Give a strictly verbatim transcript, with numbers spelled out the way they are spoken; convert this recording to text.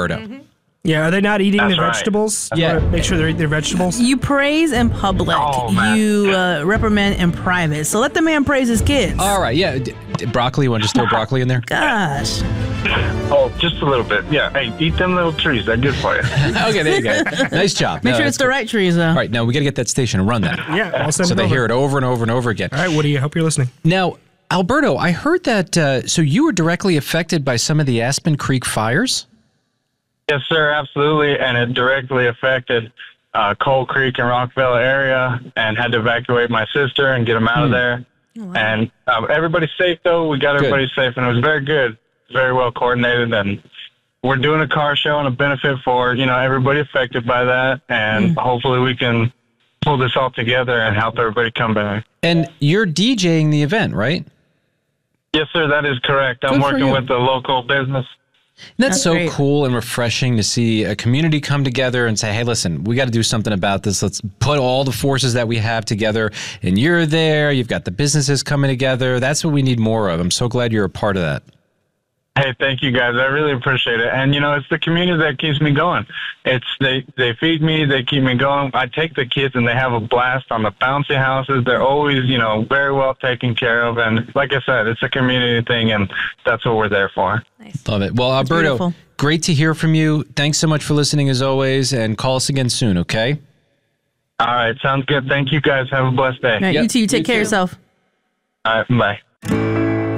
Alberto. Mm-hmm. Yeah, are they not eating That's the right. vegetables? Yeah. You wanna make sure they're eating their vegetables. You praise in public. Oh, man. You uh, reprimand in private. So let the man praise his kids. All right, yeah. D- d- broccoli, you want to just throw broccoli in there? Gosh. Oh, just a little bit. Yeah. Hey, eat them little trees. They're good for you. Okay, there you go. Nice job. Make No, sure that's it's the good. right trees, though. All right, now we got to get that station and run that. Yeah, I'll send So it they over. hear it over and over and over again. All right, Woody, I hope you're listening. Now, Alberto, I heard that, uh, so you were directly affected by some of the Aspen Creek fires? Yes, sir. Absolutely. And it directly affected uh, Coal Creek and Rockville area, and had to evacuate my sister and get them out of there. Oh, wow. And um, everybody's safe, though. We got Good. everybody safe, and it was very good, very well coordinated. And we're doing a car show and a benefit for, you know, everybody affected by that. And hopefully we can pull this all together and help everybody come back. And you're DJing the event, right? Yes, sir. That is correct. I'm Good for working you. with the local business. That's, That's so great. cool and refreshing to see a community come together and say, hey, listen, we got to do something about this. Let's put all the forces that we have together. And you're there. You've got the businesses coming together. That's what we need more of. I'm so glad you're a part of that. Hey, thank you guys. I really appreciate it. And, you know, it's the community that keeps me going. It's they, they feed me. They keep me going. I take the kids and they have a blast on the bouncy houses. They're always, you know, very well taken care of. And like I said, it's a community thing, and that's what we're there for. Nice. Love it. Well, Alberto, beautiful. great to hear from you. Thanks so much for listening as always. And call us again soon, okay? All right. Sounds good. Thank you guys. Have a blessed day. All right, Yep, you too. Take you care of too. yourself. All right. Bye.